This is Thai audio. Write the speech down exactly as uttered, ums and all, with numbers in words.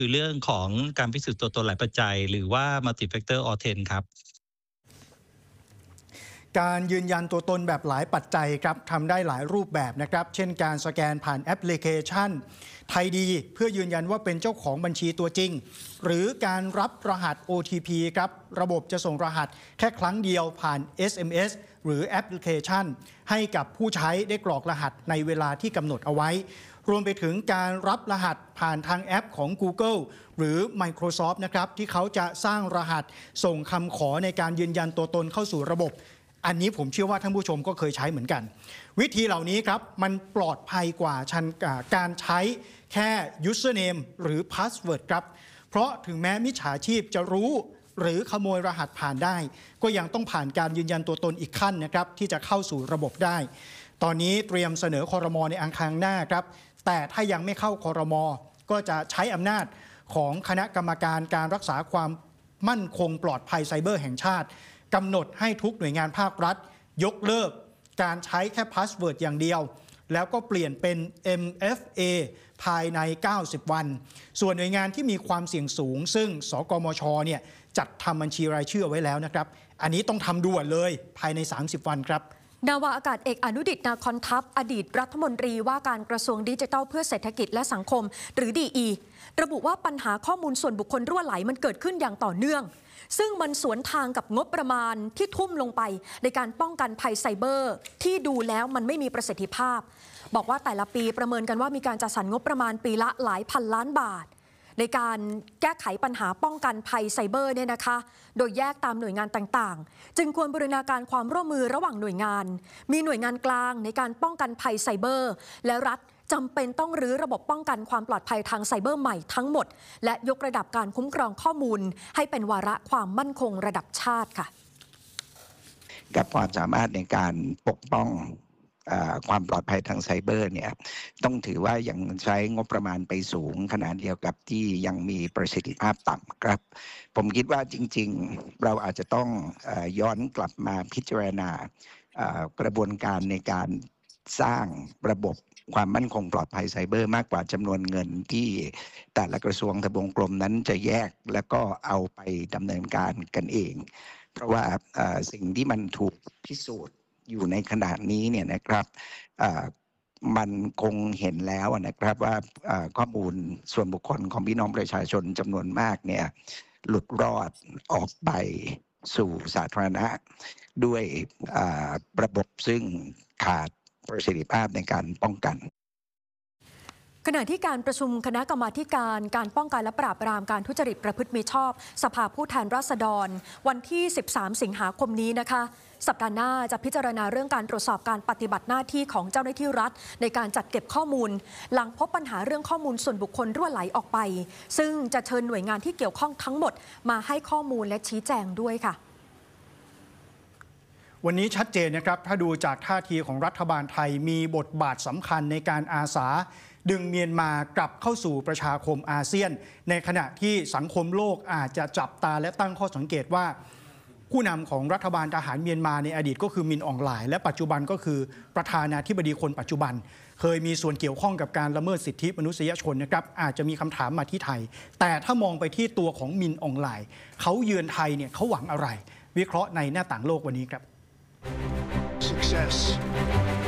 คือเรื่องของการพิสูจน์ตัวตนหลายปัจจัยหรือว่า multi factor authent ครับการยืนยันตัวตนแบบหลายปัจจัยครับทำได้หลายรูปแบบนะครับเช่นการสแกนผ่านแอปพลิเคชันไทยดีเพื่อยืนยันว่าเป็นเจ้าของบัญชีตัวจริงหรือการรับรหัส โอ ที พี ครับระบบจะส่งรหัสแค่ครั้งเดียวผ่าน เอส เอ็ม เอส หรือแอปพลิเคชันให้กับผู้ใช้ได้กรอกรหัสในเวลาที่กำหนดเอาไว้รวมไปถึงการรับรหัสผ่านทางแอปของ Google หรือ Microsoft นะครับที่เขาจะสร้างรหัสส่งคำขอในการยืนยันตัวตนเข้าสู่ระบบอันนี้ผมเชื่อว่าท่านผู้ชมก็เคยใช้เหมือนกันวิธีเหล่านี้ครับมันปลอดภัยกว่าการใช้แค่ username หรือ password ครับเพราะถึงแม้มิจฉาชีพจะรู้หรือขโมยรหัสผ่านได้ก็ยังต้องผ่านการยืนยันตัวตนอีกขั้นนะครับที่จะเข้าสู่ระบบได้ตอนนี้เตรียมเสนอครม.ในอังคารหน้าครับแต่ถ้ายังไม่เข้าครม.ก็จะใช้อำนาจของคณะกรรมการการรักษาความมั่นคงปลอดภัยไซเบอร์แห่งชาติกำหนดให้ทุกหน่วยงานภาครัฐยกเลิกการใช้แค่พาสเวิร์ดอย่างเดียวแล้วก็เปลี่ยนเป็น เอ็ม เอฟ เอ ภายในเก้าสิบวันส่วนหน่วยงานที่มีความเสี่ยงสูงซึ่งสกมชเนี่ยจัดทำบัญชีรายชื่อไว้แล้วนะครับอันนี้ต้องทำด่วนเลยภายในสามสิบวันครับนาวาอากาศเอกอนุดิษฐ์นาคอนทัพอดีตรัฐมนตรีว่าการกระทรวงดิจิทัลเพื่อเศรษฐกิจและสังคมหรือ ดี อี ระบุว่าปัญหาข้อมูลส่วนบุคคลรั่วไหลมันเกิดขึ้นอย่างต่อเนื่องซึ่งมันสวนทางกับงบประมาณที่ทุ่มลงไปในการป้องกันภัยไซเบอร์ที่ดูแล้วมันไม่มีประสิทธิภาพบอกว่าแต่ละปีประเมินกันว่ามีการจัดสรรงบประมาณปีละหลายพันล้านบาทในการแก้ไขปัญหาป้องกันภัยไซเบอร์เนี่ยนะคะโดยแยกตามหน่วยงานต่างๆจึงควรบูรณาการความร่วมมือระหว่างหน่วยงานมีหน่วยงานกลางในการป้องกันภัยไซเบอร์และรัฐจำเป็นต้องรื้อระบบป้องกันความปลอดภัยทางไซเบอร์ใหม่ทั้งหมดและยกระดับการคุ้มครองข้อมูลให้เป็นวาระความมั่นคงระดับชาติค่ะกับความสามารถในการปกป้องความปลอดภัยทางไซเบอร์เนี่ยต้องถือว่ายังใช้งบประมาณไปสูงขนาดเดียวกับที่ยังมีประสิทธิภาพต่ำครับผมคิดว่าจริงๆเราอาจจะต้องย้อนกลับมาพิจารณากระบวนการในการสร้างระบบความมั่นคงปลอดภัยไซเบอร์มากกว่าจำนวนเงินที่แต่ละกระทรวงทบวงกรมนั้นจะแยกแล้วก็เอาไปดำเนินการกันเองเพราะว่าสิ่งที่มันถูกพิสูจน์อยู่ในขณะนี้เนี่ยนะครับมันคงเห็นแล้วนะครับว่าข้อมูลส่วนบุคคลของพี่น้องประชาชนจำนวนมากเนี่ยหลุดรอดออกไปสู่สาธารณะด้วยระบบซึ่งขาดประสิทธิภาพในการป้องกันขณะที่การประชุมคณะกรรมาการการป้องกันและปราบปรามการทุจริตประพฤติมิชอบสภาผู้แทนราษฎรวันที่สิบสามสิงหาคมนี้นะคะสัปดาห์หน้าจะพิจารณาเรื่องการตรวจสอบการปฏิบัติหน้าที่ของเจ้าหน้าที่รัฐในการจัดเก็บข้อมูลหลังพบปัญหาเรื่องข้อมูลส่วนบุคคลรั่วไหลออกไปซึ่งจะเชิญหน่วยงานที่เกี่ยวข้องทั้งหมดมาให้ข้อมูลและชี้แจงด้วยค่ะวันนี้ชัดเจนนะครับถ้าดูจากท่าทีของรัฐบาลไทยมีบทบาทสำคัญในการอาสาดึงเมียนมากลับเข้าสู่ประชาคมอาเซียนในขณะที่สังคมโลกอาจจะจับตาและตั้งข้อสังเกตว่าผู้นำของรัฐบาลทหารเมียนมาในอดีตก็คือมินอองหลายและปัจจุบันก็คือประธานาธิบดีคนปัจจุบันเคยมีส่วนเกี่ยวข้องกับการละเมิดสิทธิมนุษยชนนะครับอาจจะมีคำถามมาที่ไทยแต่ถ้ามองไปที่ตัวของมินอองหลายเขาเยือนไทยเนี่ยเขาหวังอะไรวิเคราะห์ในหน้าต่างโลกวันนี้ครับ Success